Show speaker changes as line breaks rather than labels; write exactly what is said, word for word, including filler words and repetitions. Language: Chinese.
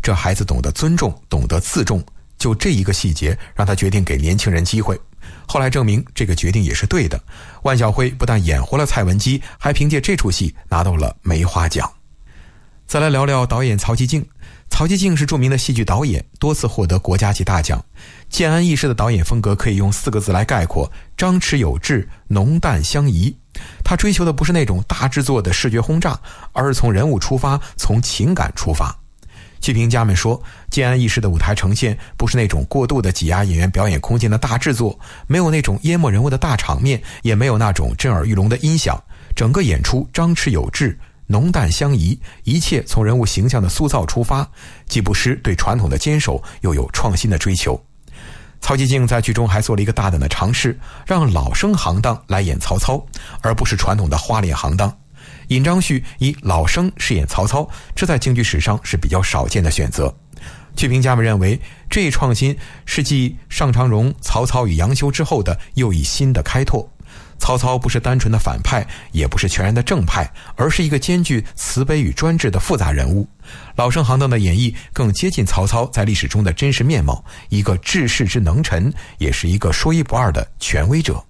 这孩子懂得尊重，懂得自重，就这一个细节让他决定给年轻人机会。后来证明这个决定也是对的，万晓辉不但演活了蔡文姬，还凭借这出戏拿到了梅花奖。再来聊聊导演曹吉静。曹吉静是著名的戏剧导演，多次获得国家级大奖。建安义士的导演风格可以用四个字来概括：张弛有致，浓淡相宜。他追求的不是那种大制作的视觉轰炸，而是从人物出发，从情感出发。剧评家们说，建安义士的舞台呈现不是那种过度的挤压演员表演空间的大制作，没有那种淹没人物的大场面，也没有那种震耳欲聋的音响，整个演出张弛有致，浓淡相宜，一切从人物形象的塑造出发，既不失对传统的坚守，又有创新的追求。曹吉静在剧中还做了一个大胆的尝试，让老生行当来演曹操，而不是传统的花脸行当。尹章旭以老生饰演曹操，这在京剧史上是比较少见的选择。剧评家们认为，这一创新是继尚长荣、曹操与杨修之后的又一新的开拓。曹操不是单纯的反派，也不是全然的正派，而是一个兼具慈悲与专制的复杂人物。老生行当的演绎更接近曹操在历史中的真实面貌，一个治世之能臣，也是一个说一不二的权威者。